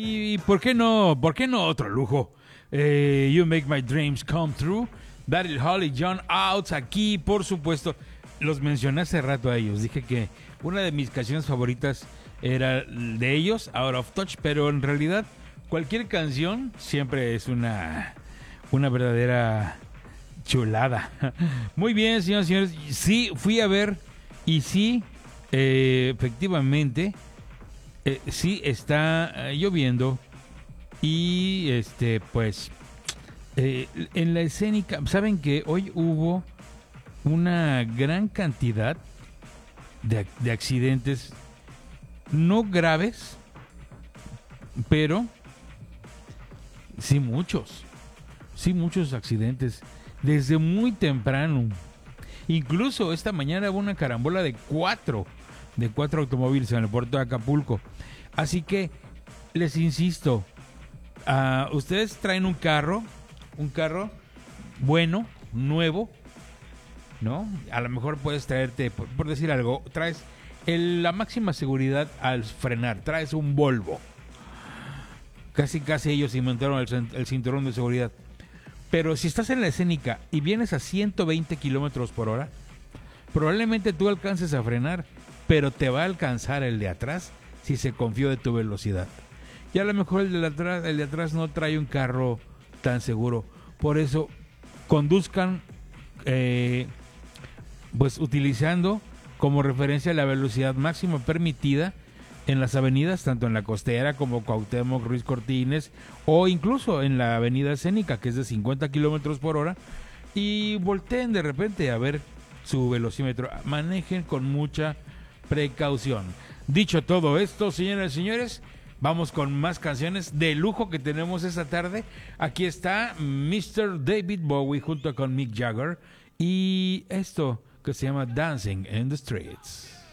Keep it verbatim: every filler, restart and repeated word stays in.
Y ¿por qué no? ¿Por qué no otro lujo? Eh, You Make My Dreams Come True. Daryl Hall y John Oates aquí, por supuesto. Los mencioné hace rato a ellos. Dije que una de mis canciones favoritas era de ellos, Out of Touch, pero en realidad cualquier canción siempre es una, una verdadera chulada. Muy bien, señoras y señores. Sí, fui a ver y sí, eh, efectivamente, eh, sí está eh, lloviendo y este, pues, eh, en la escénica, saben que hoy hubo una gran cantidad de, de accidentes, no graves, pero sí muchos, sí muchos accidentes, desde muy temprano. Incluso esta mañana hubo una carambola de cuatro, de cuatro automóviles en el puerto de Acapulco. Así que, les insisto, uh, ustedes traen un carro, un carro bueno, nuevo, ¿no? A lo mejor puedes traerte, por, por decir algo, traes el, la máxima seguridad al frenar, traes un Volvo. Casi, casi ellos inventaron el, el cinturón de seguridad. Pero si estás en la escénica y vienes a ciento veinte kilómetros por hora, probablemente tú alcances a frenar, pero te va a alcanzar el de atrás si se confió de tu velocidad. Y a lo mejor el de atrás, el de atrás no trae un carro tan seguro. Por eso, conduzcan eh, pues utilizando como referencia la velocidad máxima permitida en las avenidas, tanto en la Costera como Cuauhtémoc, Ruiz Cortines, o incluso en la avenida Escénica, que es de cincuenta kilómetros por hora, y volteen de repente a ver su velocímetro. Manejen con mucha precaución. Dicho todo esto, señoras y señores, vamos con más canciones de lujo que tenemos esta tarde. Aquí está mister David Bowie junto con Mick Jagger y esto que se llama Dancing in the Streets.